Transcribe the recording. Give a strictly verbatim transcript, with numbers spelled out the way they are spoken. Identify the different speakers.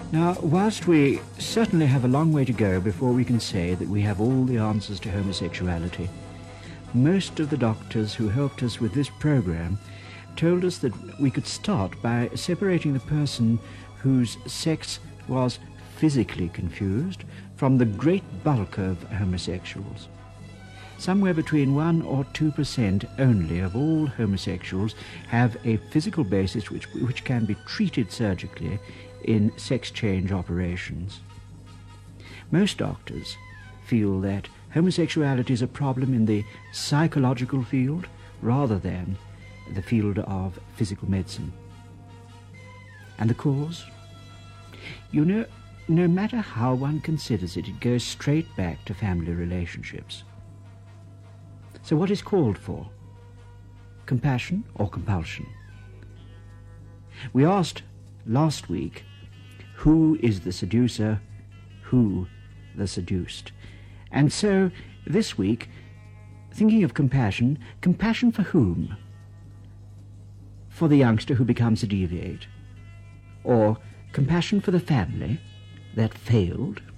Speaker 1: Now, whilst we certainly have a long way to go before we can say that we have all the answers to homosexuality, most of the doctors who helped us with this program told us that we could start by separating the person whose sex was physically confused from the great bulk of homosexuals. Somewhere between one or two percent only of all homosexuals have a physical basis which, which can be treated surgically in sex change operations. Most doctors feel that homosexuality is a problem in the psychological field rather than the field of physical medicine. And the cause? You know, no matter how one considers it, it goes straight back to family relationships. So what is called for? Compassion or compulsion? We asked last week, who is the seducer, who the seduced? And so this week, thinking of compassion, compassion for whom? For the youngster who becomes a deviate? Or compassion for the family that failed?